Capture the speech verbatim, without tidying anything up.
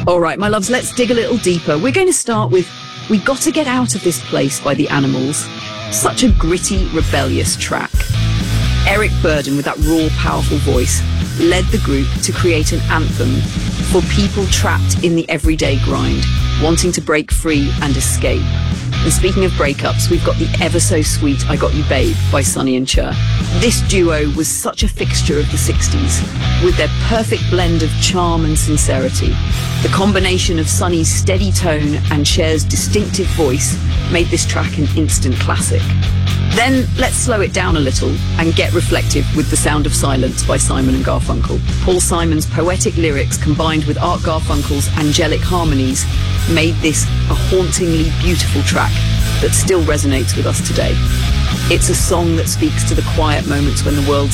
All right, my loves, let's dig a little deeper. We're going to start with We Got to Get Out of This Place by The Animals. Such a gritty, rebellious track. Eric Burdon, with that raw, powerful voice, led the group to create an anthem for people trapped in the everyday grind, wanting to break free and escape. And speaking of breakups, we've got the ever so sweet I Got You Babe by Sonny and Cher. This duo was such a fixture of the sixties, with their perfect blend of charm and sincerity. The combination of Sonny's steady tone and Cher's distinctive voice made this track an instant classic. Then let's slow it down a little and get reflective with The Sound of Silence by Simon and Garfunkel. Paul Simon's poetic lyrics combined with Art Garfunkel's angelic harmonies made this a hauntingly beautiful track that still resonates with us today. It's a song that speaks to the quiet moments when the world